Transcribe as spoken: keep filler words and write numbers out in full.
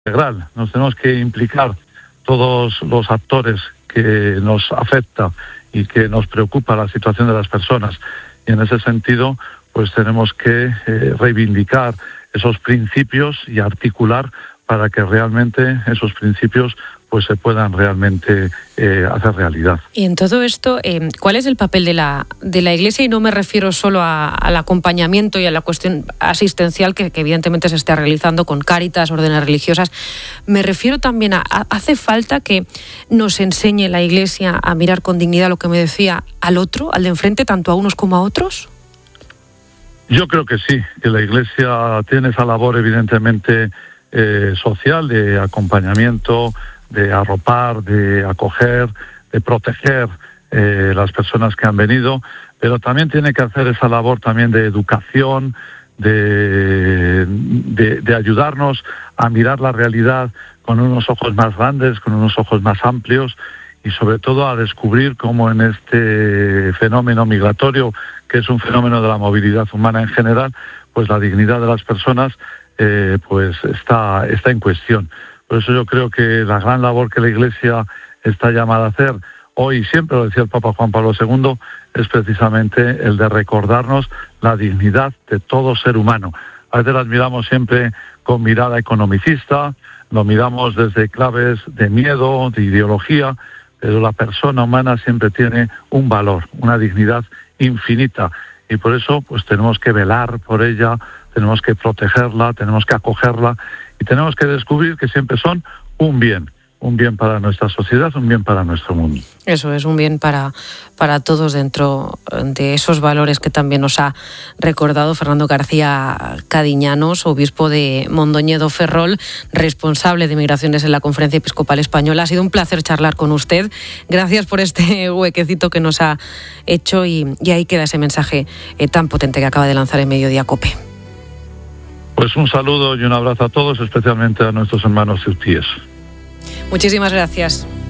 integral. Nos tenemos que implicar todos los actores que nos afecta y que nos preocupa la situación de las personas. Y en ese sentido, pues tenemos que eh, reivindicar esos principios y articular para que realmente esos principios pues se puedan realmente eh, hacer realidad. Y en todo esto, eh, ¿cuál es el papel de la de la Iglesia? Y no me refiero solo a, al acompañamiento y a la cuestión asistencial que, que evidentemente se está realizando con Cáritas, órdenes religiosas. Me refiero también a, a, hace falta que nos enseñe la Iglesia a mirar con dignidad, lo que me decía, al otro, al de enfrente, tanto a unos como a otros. Yo creo que sí, que la Iglesia tiene esa labor evidentemente eh, social, de acompañamiento, de arropar, de acoger, de proteger eh, las personas que han venido, pero también tiene que hacer esa labor también de educación, de, de, de ayudarnos a mirar la realidad con unos ojos más grandes, con unos ojos más amplios y sobre todo a descubrir cómo en este fenómeno migratorio, que es un fenómeno de la movilidad humana en general, pues la dignidad de las personas eh, pues está, está en cuestión. Por eso yo creo que la gran labor que la Iglesia está llamada a hacer hoy, siempre lo decía el Papa Juan Pablo segundo, es precisamente el de recordarnos la dignidad de todo ser humano. A veces las miramos siempre con mirada economicista, lo miramos desde claves de miedo, de ideología, pero la persona humana siempre tiene un valor, una dignidad infinita. Y por eso pues tenemos que velar por ella, tenemos que protegerla, tenemos que acogerla y tenemos que descubrir que siempre son un bien, un bien para nuestra sociedad, un bien para nuestro mundo. Eso es un bien para, para todos dentro de esos valores que también nos ha recordado Fernando García Cadiñanos, obispo de Mondoñedo Ferrol, responsable de migraciones en la Conferencia Episcopal Española. Ha sido un placer charlar con usted. Gracias por este huequecito que nos ha hecho y, y ahí queda ese mensaje eh, tan potente que acaba de lanzar en Mediodía COPE. Pues un saludo y un abrazo a todos, especialmente a nuestros hermanos ceutíes. Muchísimas gracias.